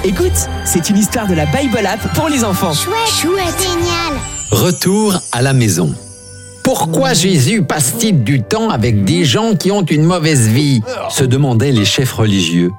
Écoute, c'est une histoire de la Bible App pour les enfants. Chouette, génial. Retour à la maison. Pourquoi Jésus passe-t-il du temps avec des gens qui ont une mauvaise vie ? Se demandaient les chefs religieux.